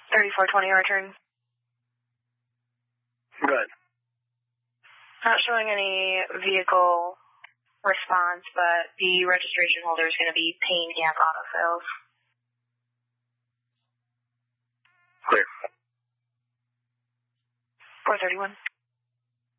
3420 return. Good. Not showing any vehicle response, but the registration holder is going to be Payne Gap Auto Sales. Clear. 431.